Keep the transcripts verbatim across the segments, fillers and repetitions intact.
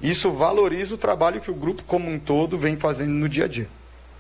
Isso valoriza o trabalho que o grupo como um todo vem fazendo no dia a dia.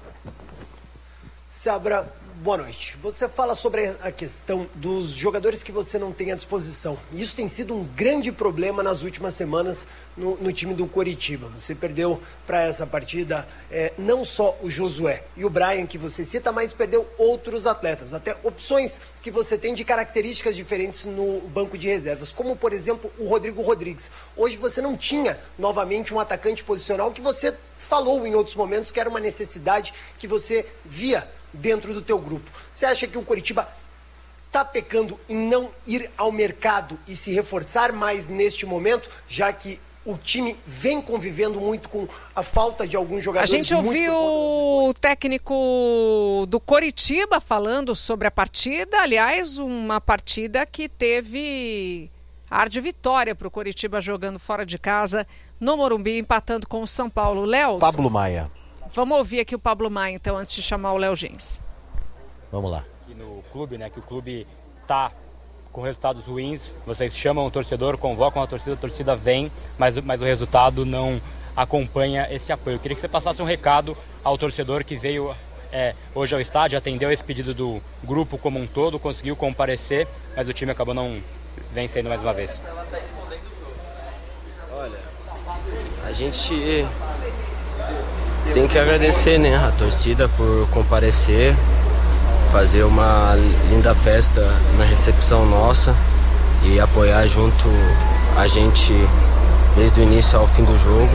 Seabra, boa noite. Você fala sobre a questão dos jogadores que você não tem à disposição. Isso tem sido um grande problema nas últimas semanas no, no time do Coritiba. Você perdeu para essa partida é, não só o Josué e o Brian, que você cita, mas perdeu outros atletas. Até opções que você tem de características diferentes no banco de reservas, como, por exemplo, o Rodrigo Rodrigues. Hoje você não tinha, novamente, um atacante posicional que você falou em outros momentos que era uma necessidade que você via dentro do teu grupo. Você acha que o Coritiba está pecando em não ir ao mercado e se reforçar mais neste momento, já que o time vem convivendo muito com a falta de alguns jogadores? A gente ouviu o técnico do Coritiba falando sobre a partida, aliás, uma partida que teve ar de vitória para o Coritiba jogando fora de casa no Morumbi, empatando com o São Paulo. Léo? Pablo Maia. Vamos ouvir aqui o Pablo Maia, então, antes de chamar o Léo Gens. Vamos lá. Aqui no clube, né, que o clube tá com resultados ruins, vocês chamam o torcedor, convocam a torcida, a torcida vem, mas, mas o resultado não acompanha esse apoio. Eu queria que você passasse um recado ao torcedor que veio é, hoje ao estádio, atendeu esse pedido do grupo como um todo, conseguiu comparecer, mas o time acabou não vencendo mais uma vez. Olha, a gente tem que agradecer, né, a torcida por comparecer, fazer uma linda festa na recepção nossa e apoiar junto a gente desde o início ao fim do jogo.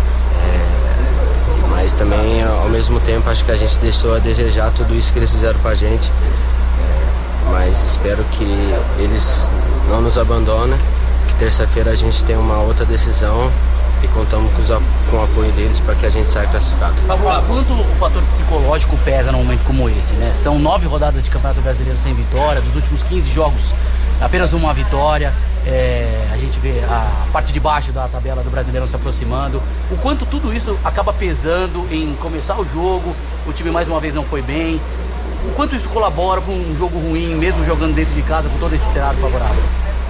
É, mas também, ao mesmo tempo, acho que a gente deixou a desejar tudo isso que eles fizeram pra gente. É, mas espero que eles não nos abandonem, que terça-feira a gente tem uma outra decisão e contamos com, os, com o apoio deles para que a gente saia classificado. Quanto o fator psicológico pesa num momento como esse, né? São nove rodadas de Campeonato Brasileiro sem vitória, dos últimos quinze jogos, apenas uma vitória. É, a gente vê a parte de baixo da tabela do Brasileirão se aproximando. O quanto tudo isso acaba pesando em começar o jogo, o time mais uma vez não foi bem. O quanto isso colabora com um jogo ruim, mesmo jogando dentro de casa, com todo esse cenário favorável?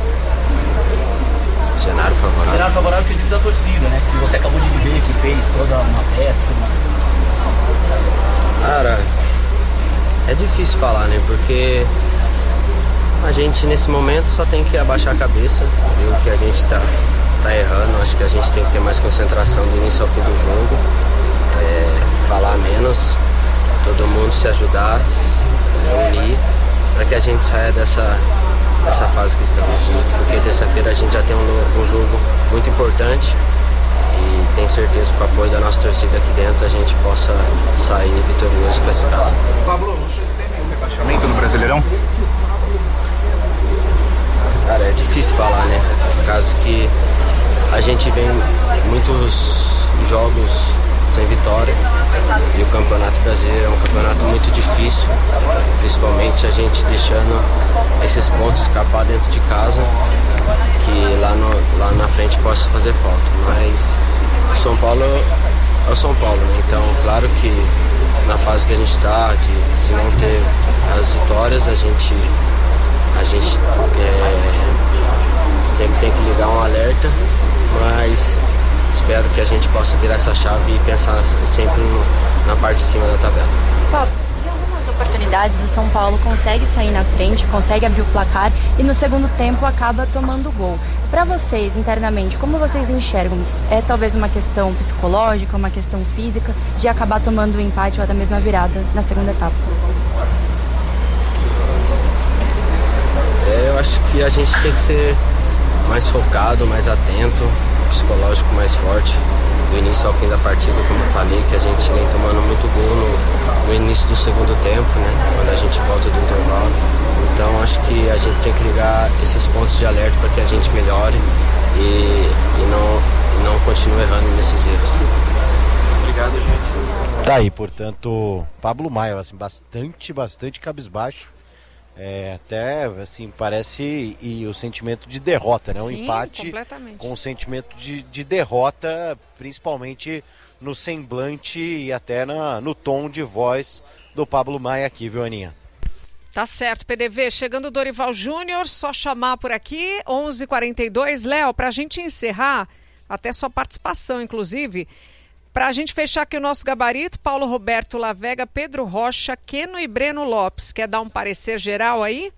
Cenário favorável. Cenário favorável que eu digo da torcida, né? Que você acabou de dizer que fez toda uma festa e tudo mais. Cara, é difícil falar, né? Porque a gente nesse momento só tem que abaixar a cabeça, ver o que a gente tá, tá errando. Acho que a gente tem que ter mais concentração do início ao fim do jogo, é, falar menos, todo mundo se ajudar, unir, para que a gente saia dessa, dessa fase que estamos. Porque terça-feira a gente já tem um, um jogo muito importante e tenho certeza que com o apoio da nossa torcida aqui dentro a gente possa sair vitorioso classificado. Pablo, vocês temem um rebaixamento no Brasileirão? Cara, é difícil falar, né? Por causa que a gente vem muitos jogos sem vitória e o Campeonato Brasileiro é um campeonato muito difícil, principalmente a gente deixando esses pontos escapar dentro de casa, que lá, no, lá na frente possa fazer falta. Mas o São Paulo é o São Paulo, né? Então, claro que na fase que a gente está, de, de não ter as vitórias, a gente, a gente é, sempre tem que ligar um alerta, mas espero que a gente possa virar essa chave e pensar sempre no, na parte de cima da tabela. Pablo, em algumas oportunidades o São Paulo consegue sair na frente, consegue abrir o placar e no segundo tempo acaba tomando gol. Para vocês, internamente, como vocês enxergam? É talvez uma questão psicológica, uma questão física de acabar tomando o empate ou até mesmo a virada na segunda etapa? É, eu acho que a gente tem que ser mais focado, mais atento, psicológico mais forte, do início ao fim da partida, como eu falei, que a gente vem tomando muito gol no, no início do segundo tempo, né, quando a gente volta do intervalo. Então acho que a gente tem que ligar esses pontos de alerta para que a gente melhore e, e, não, e não continue errando nesses erros. Obrigado, gente. Tá aí, portanto, Pablo Maia, assim, bastante, bastante cabisbaixo. É, até, assim, parece e o sentimento de derrota, né? Um Sim, empate com o sentimento de, de derrota, principalmente no semblante e até na, no tom de voz do Pablo Maia aqui, viu, Aninha? Tá certo, P D V, chegando o Dorival Júnior, só chamar por aqui, onze e quarenta e dois. Léo, pra gente encerrar, até sua participação, inclusive. Para a gente fechar aqui o nosso gabarito, Paulo Roberto Lavega, Pedro Rocha, Keno e Breno Lopes. Quer dar um parecer geral aí?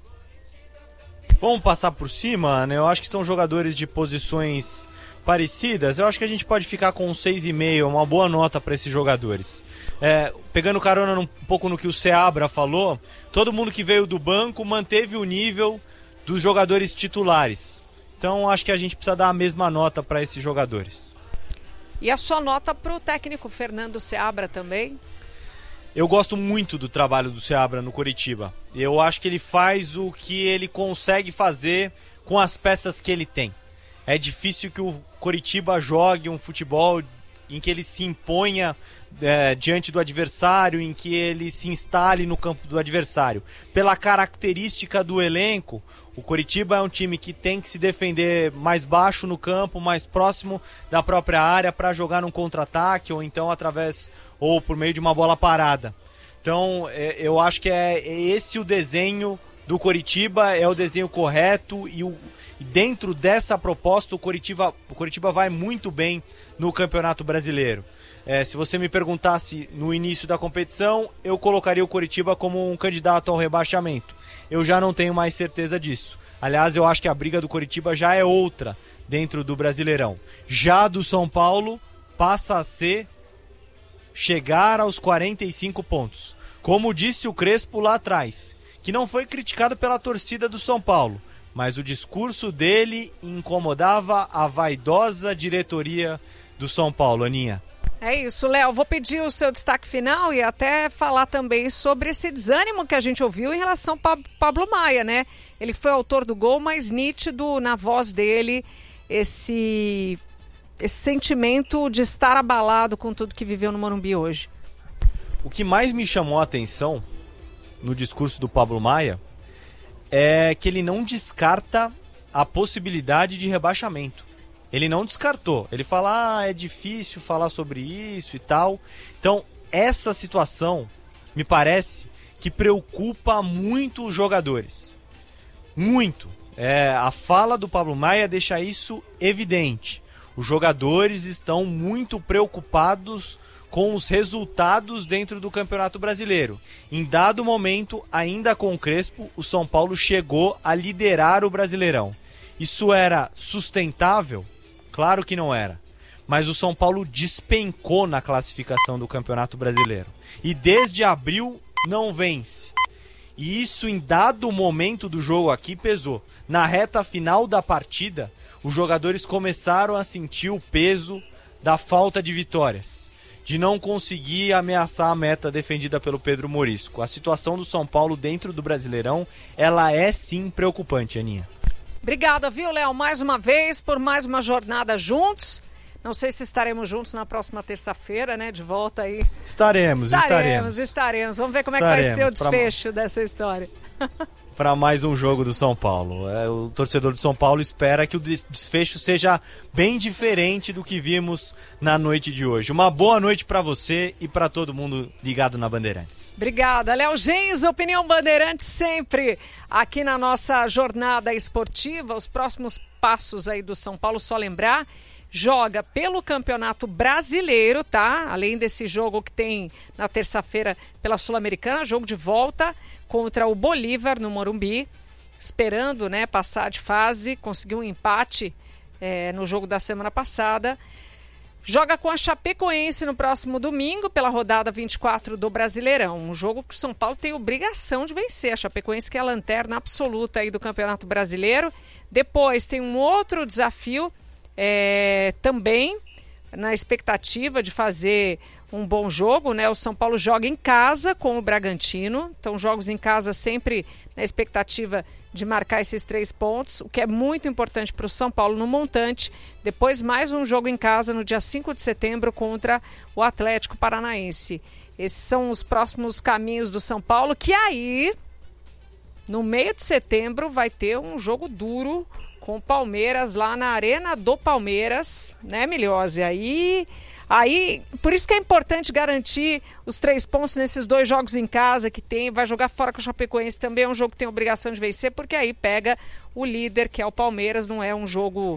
Vamos passar por cima, né? Eu acho que são jogadores de posições parecidas. Eu acho que a gente pode ficar com um seis vírgula cinco, uma boa nota para esses jogadores. É, pegando carona um pouco no que o Seabra falou, todo mundo que veio do banco manteve o nível dos jogadores titulares. Então acho que a gente precisa dar a mesma nota para esses jogadores. E a sua nota para o técnico Fernando Seabra também? Eu gosto muito do trabalho do Seabra no Coritiba. Eu acho que ele faz o que ele consegue fazer com as peças que ele tem. É difícil que o Coritiba jogue um futebol em que ele se imponha é, diante do adversário, em que ele se instale no campo do adversário. Pela característica do elenco, o Coritiba é um time que tem que se defender mais baixo no campo, mais próximo da própria área para jogar num contra-ataque ou então através ou por meio de uma bola parada. Então é, eu acho que é, é esse o desenho do Coritiba, é o desenho correto e o dentro dessa proposta, o Coritiba, o Coritiba vai muito bem no Campeonato Brasileiro. É, se você me perguntasse no início da competição, eu colocaria o Coritiba como um candidato ao rebaixamento. Eu já não tenho mais certeza disso. Aliás, eu acho que a briga do Coritiba já é outra dentro do Brasileirão. Já do São Paulo, passa a ser chegar aos quarenta e cinco pontos. Como disse o Crespo lá atrás, que não foi criticado pela torcida do São Paulo, mas o discurso dele incomodava a vaidosa diretoria do São Paulo, Aninha. É isso, Léo. Vou pedir o seu destaque final e até falar também sobre esse desânimo que a gente ouviu em relação ao Pablo Maia, né? Ele foi autor do gol, mas nítido na voz dele esse, esse sentimento de estar abalado com tudo que viveu no Morumbi hoje. O que mais me chamou a atenção no discurso do Pablo Maia é que ele não descarta a possibilidade de rebaixamento. Ele não descartou. Ele fala, ah, é difícil falar sobre isso e tal. Então, essa situação me parece que preocupa muito os jogadores. Muito. É, a fala do Pablo Maia deixa isso evidente. Os jogadores estão muito preocupados com os resultados dentro do Campeonato Brasileiro. Em dado momento, ainda com o Crespo, o São Paulo chegou a liderar o Brasileirão. Isso era sustentável? Claro que não era. Mas o São Paulo despencou na classificação do Campeonato Brasileiro. E desde abril não vence. E isso em dado momento do jogo aqui pesou. Na reta final da partida, os jogadores começaram a sentir o peso da falta de vitórias, de não conseguir ameaçar a meta defendida pelo Pedro Morisco. A situação do São Paulo dentro do Brasileirão, ela é sim preocupante, Aninha. Obrigada, viu, Léo, mais uma vez por mais uma jornada juntos. Não sei se estaremos juntos na próxima terça-feira, né? De volta aí. Estaremos, estaremos. Estaremos, estaremos. Vamos ver como estaremos. É que vai ser o desfecho pra... dessa história. Para mais um jogo do São Paulo. É, o torcedor do São Paulo espera que o desfecho seja bem diferente do que vimos na noite de hoje. Uma boa noite para você e para todo mundo ligado na Bandeirantes. Obrigada, Léo Gens, Opinião Bandeirantes sempre aqui na nossa jornada esportiva. Os próximos passos aí do São Paulo, só lembrar, joga pelo Campeonato Brasileiro, tá? Além desse jogo que tem na terça-feira pela Sul-Americana, jogo de volta contra o Bolívar no Morumbi, esperando, né, passar de fase, conseguiu um empate é, no jogo da semana passada. Joga com a Chapecoense no próximo domingo pela rodada vinte e quatro do Brasileirão. Um jogo que o São Paulo tem obrigação de vencer. A Chapecoense que é a lanterna absoluta aí do Campeonato Brasileiro. Depois tem um outro desafio é, também na expectativa de fazer um bom jogo, né? O São Paulo joga em casa com o Bragantino, então jogos em casa sempre na expectativa de marcar esses três pontos, o que é muito importante para o São Paulo no montante. Depois mais um jogo em casa no dia cinco de setembro contra o Atlético Paranaense. Esses são os próximos caminhos do São Paulo, que aí, no meio de setembro, vai ter um jogo duro com o Palmeiras lá na Arena do Palmeiras, né, Miliose? Aí... Aí, por isso que é importante garantir os três pontos nesses dois jogos em casa que tem, vai jogar fora com o Chapecoense, também é um jogo que tem obrigação de vencer, porque aí pega o líder, que é o Palmeiras, não é um jogo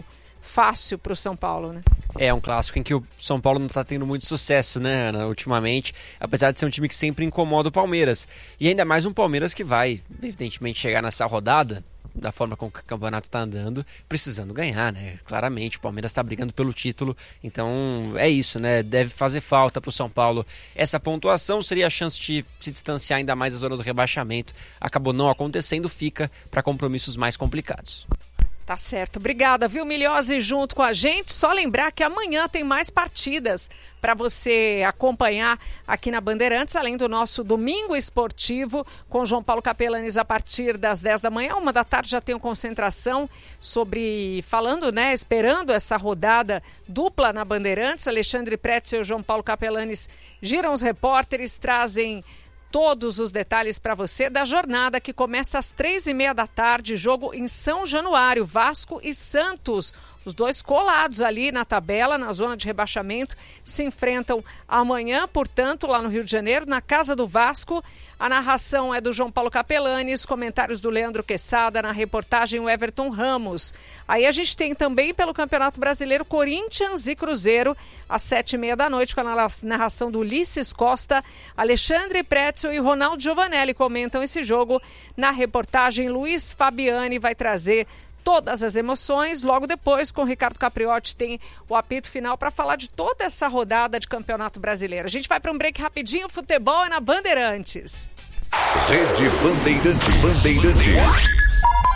fácil para o São Paulo, né? É um clássico em que o São Paulo não está tendo muito sucesso, né, Ana, ultimamente, apesar de ser um time que sempre incomoda o Palmeiras. E ainda mais um Palmeiras que vai, evidentemente, chegar nessa rodada, da forma como o campeonato está andando, precisando ganhar, né? Claramente, o Palmeiras está brigando pelo título, então é isso, né? Deve fazer falta para o São Paulo. Essa pontuação seria a chance de se distanciar ainda mais da zona do rebaixamento. Acabou não acontecendo, fica para compromissos mais complicados. Tá certo. Obrigada, viu, Milhose, junto com a gente. Só lembrar que amanhã tem mais partidas para você acompanhar aqui na Bandeirantes, além do nosso Domingo Esportivo com João Paulo Capelanes a partir das dez da manhã. Uma da tarde já tem concentração sobre, falando, né, esperando essa rodada dupla na Bandeirantes. Alexandre Pretzel e João Paulo Capelanes giram os repórteres, trazem todos os detalhes para você da jornada que começa às três e meia da tarde, jogo em São Januário, Vasco e Santos. Os dois colados ali na tabela, na zona de rebaixamento, se enfrentam amanhã, portanto, lá no Rio de Janeiro, na Casa do Vasco. A narração é do João Paulo Capelanes, comentários do Leandro Quesada, na reportagem o Everton Ramos. Aí a gente tem também pelo Campeonato Brasileiro Corinthians e Cruzeiro, às sete e meia da noite, com a narração do Ulisses Costa. Alexandre Pretzel e Ronaldo Giovanelli comentam esse jogo. Na reportagem, Luiz Fabiani vai trazer todas as emoções. Logo depois, com o Ricardo Capriotti, tem o apito final para falar de toda essa rodada de Campeonato Brasileiro. A gente vai para um break rapidinho. Futebol é na Bandeirantes. Rede Bandeirantes. Bandeirantes.